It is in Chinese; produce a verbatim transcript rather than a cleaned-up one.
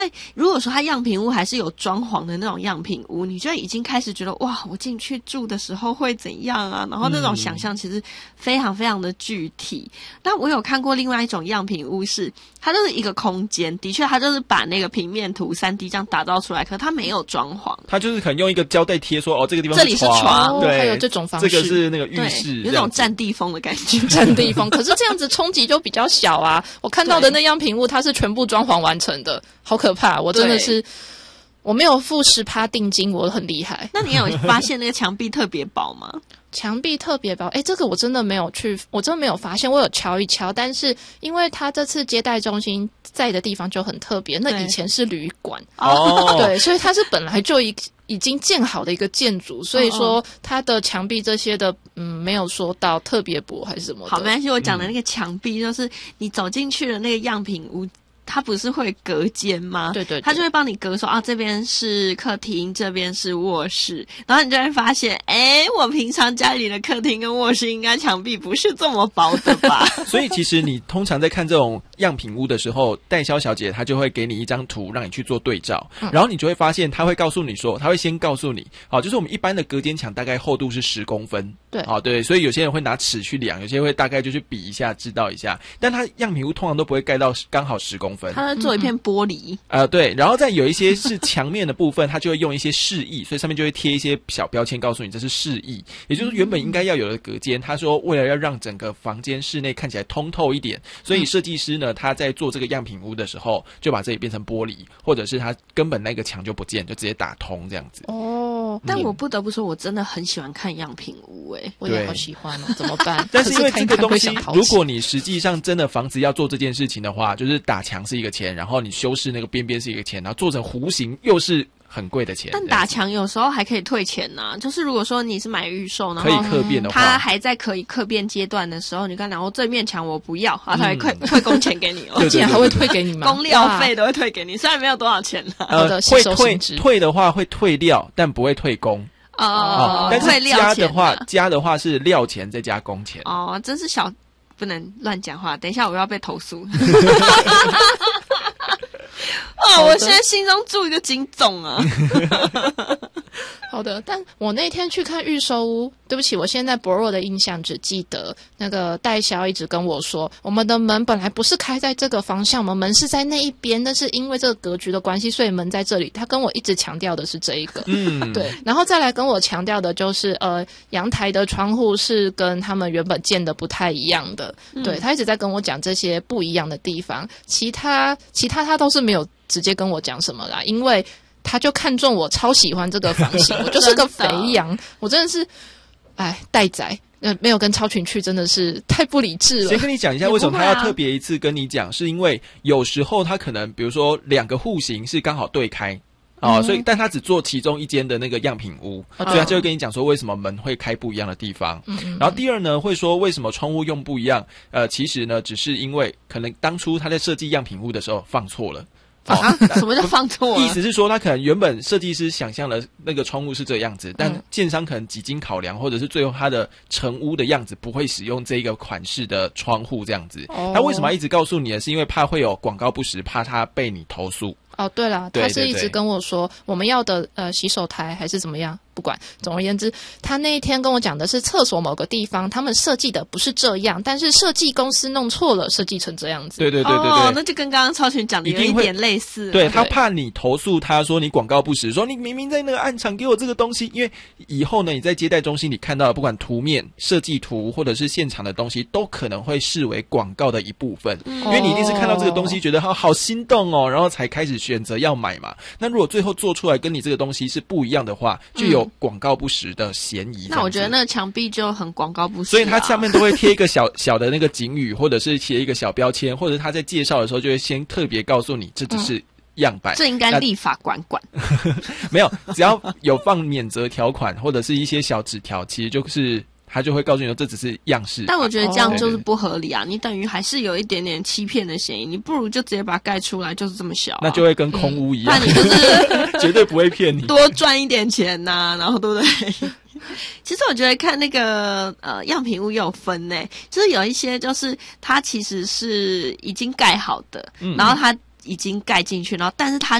如果说它样品屋还是有装潢的那种样品屋，你就已经开始觉得哇，我进去住的时候会怎样啊？然后那种想象其实非常非常的具体。但我有看过另外一种样品屋是，它就是一个空间，的确它就是把那个平面图 三 D 这样打造出来，可是它没有装潢， 它就是可能用一个胶带贴说哦，这个地方这里是床， 对， 还有这种方式， 这个是那个浴室， 有种占地风的感觉， 占地风。可是这样子冲击就比较小啊。我看到的那样品屋，它是全部装潢完成的，好可怕！我真的是。我没有付十趴定金，我很厉害。 那你有发现那个墙壁特别薄吗？ 墙壁特别薄，诶，这个我真的没有去，我真的没有发现。我有敲一敲，但是因为他这次接待中心在的地方就很特别，那以前是旅馆哦， 对，所以它是本来就已已经建好的一个建筑，所以说它的墙壁这些的，嗯，没有说到特别薄还是什么的。 好，没关系，我讲的那个墙壁就是你走进去的那个样品屋。它不是会隔间吗？ 对 对, 对， 它就会帮你隔说啊，这边是客厅，这边是卧室，然后你就会发现，哎，我平常家里的客厅跟卧室应该墙壁不是这么薄的吧？ 所以其实你通常在看这种样品屋的时候，代销小姐她就会给你一张图，让你去做对照，嗯、然后你就会发现，她会告诉你说，她会先告诉你，好，就是我们一般的隔间墙大概厚度是十公分， 对， 好，对，所以有些人会拿尺去量，有些人会大概就去比一下，知道一下，但它样品屋通常都不会盖到刚好十公分。 它会做一片玻璃， 呃，对，然后再有一些是墙面的部分，它就会用一些示意，所以上面就会贴一些小标签，告诉你这是示意，也就是原本应该要有的隔间，他说为了要让整个房间室内看起来通透一点，所以设计师呢，他在做这个样品屋的时候，就把这里变成玻璃，或者是他根本那个墙就不见，就直接打通这样子。 哦， 但我不得不说，我真的很喜欢看样品屋，哎， 我也好喜欢哦，怎么办？ 但是因为这个东西，如果你实际上真的房子要做这件事情的话，就是打墙是一个钱，然后你修饰那个边边是一个钱，然后做成弧形又是很贵的钱。 但打墙有时候还可以退钱呐、啊，就是如果说你是买预售，然后可以客变的话， 他还在可以客变阶段的时候，你跟他讲，我这面墙我不要，他才会退、嗯、退工钱给你哦。 竟然还会退给你吗？ 工料费都会退给你，虽然没有多少钱啦。 呃，会退退的话会退料，但不会退工。 哦，哦但是加的话，加的话是料钱再加工钱。 哦，真是小，不能乱讲话，等一下我要被投诉。哦，我现在心中住一个金总啊。 好的，但我那天去看预售屋，对不起，我现在薄弱的印象只记得那个代销一直跟我说，我们的门本来不是开在这个方向，我们门是在那一边，但是因为这个格局的关系，所以门在这里。他跟我一直强调的是这一个，嗯，对，然后再来跟我强调的就是，呃，阳台的窗户是跟他们原本建的不太一样的，嗯、对他一直在跟我讲这些不一样的地方，其他其他他都是没有直接跟我讲什么啦，因为他就看中我超喜欢这个房型，我就是个肥羊，我真的是，哎，待宰。呃，没有跟超群去真的是太不理智了。 先跟你讲一下为什么他要特别一次跟你讲，啊、是因为有时候他可能比如说两个户型是刚好对开啊、嗯，所以但他只做其中一间的那个样品屋，嗯、所以他就会跟你讲说为什么门会开不一样的地方。嗯嗯，然后第二呢，会说为什么窗户用不一样？呃，其实呢，只是因为可能当初他在设计样品屋的时候放错了。 啊？什么叫放错？ 意思是说，他可能原本设计师想象的那个窗户是这样子，但建商可能几经考量，或者是最后他的成屋的样子不会使用这一个款式的窗户这样子。哦、他为什么要一直告诉你呢？是因为怕会有广告不实，怕他被你投诉。 哦，对了，他是一直跟我说我们要的呃洗手台还是怎么样，不管，总而言之，他那一天跟我讲的是厕所某个地方他们设计的不是这样，但是设计公司弄错了，设计成这样子。 对对对对对， 哦，那就跟刚刚超群讲的有一点类似。 对，他怕你投诉他说你广告不实，说你明明在那个暗场给我这个东西，因为以后呢你在接待中心你看到的不管图面设计图或者是现场的东西都可能会视为广告的一部分，嗯、因为你一定是看到这个东西觉得好好心动哦，然后才开始选择要买嘛。那如果最后做出来跟你这个东西是不一样的话，就有广告不实的嫌疑。 那我觉得那个墙壁就很广告不实、啊， 所以它下面都会贴一个小小的那个警语，或者是贴一个小标签，或者他在介绍的时候就会先特别告诉你这只是样板。嗯、 这应该立法管管。 没有，只要有放免责条款或者是一些小纸条，其实就是他就会告诉你说这只是样式。 但我觉得这样就是不合理啊！你等于还是有一点点欺骗的嫌疑，你不如就直接把它盖出来，就是这么小、啊， 那就会跟空屋一样， 那、嗯、你就是绝对不会骗你， 多赚一点钱呐、啊，然后对不对？其实我觉得看那个呃样品屋也有分呢，就是有一些就是它其实是已经盖好的，嗯、然后它已经盖进去，然后但是它